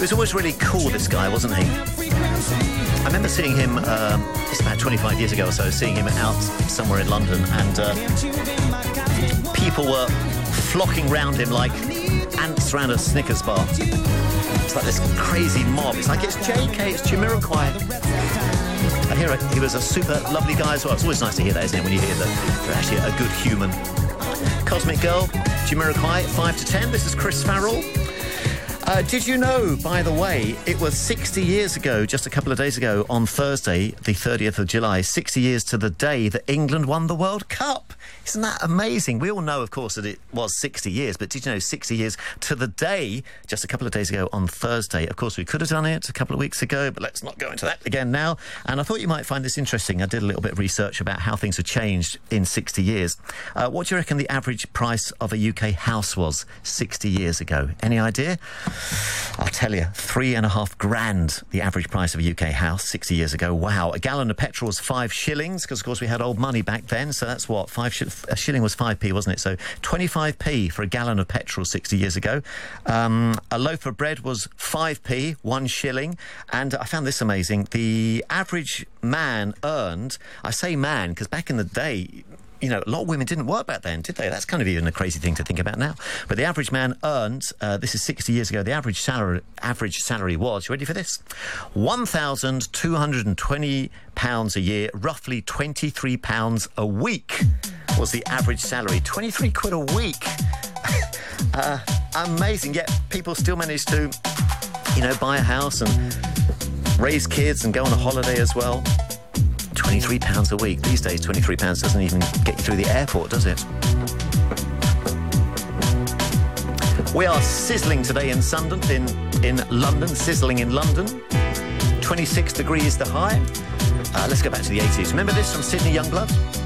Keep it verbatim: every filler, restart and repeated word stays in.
was always really cool, this guy, wasn't he? I remember seeing him, um, it's about twenty-five years ago or so, seeing him out somewhere in London, and uh, people were flocking round him like ants around a Snickers bar. It's like this crazy mob. It's like, it's J K, it's Jamiroquai. I hear it. He was a super lovely guy as well. It's always nice to hear that, isn't it, when you hear that they're actually a good human. Cosmic Girl, Jamiroquai, five to ten. This is Chris Farrell. Uh, did you know, by the way, it was sixty years ago, just a couple of days ago, on Thursday, the thirtieth of July, sixty years to the day that England won the World Cup. Isn't that amazing? We all know, of course, that it was sixty years, but did you know sixty years to the day, just a couple of days ago on Thursday? Of course, we could have done it a couple of weeks ago, but let's not go into that again now. And I thought you might find this interesting. I did a little bit of research about how things have changed in sixty years. Uh, what do you reckon the average price of a U K house was sixty years ago? Any idea? I'll tell you, three and a half grand, the average price of a U K house sixty years ago. Wow. A gallon of petrol was five shillings, because, of course, we had old money back then. So that's what, five sh- a shilling was five p, wasn't it? So twenty-five p for a gallon of petrol sixty years ago. Um, a loaf of bread was five p, one shilling. And I found this amazing. The average man earned, I say man, because back in the day, you know, a lot of women didn't work back then, did they? That's kind of even a crazy thing to think about now. But the average man earned, uh, this is sixty years ago, the average salary average salary was, you ready for this? one thousand two hundred twenty pounds a year, roughly twenty-three pounds a week was the average salary. twenty-three quid a week. uh, amazing. Yet people still manage to, you know, buy a house and raise kids and go on a holiday as well. twenty-three pounds a week. These days, twenty-three pounds doesn't even get you through the airport, does it? We are sizzling today in Sunderland, in, in London, sizzling in London. twenty-six degrees the high. Uh, let's go back to the eighties. Remember this from Sydney Youngblood?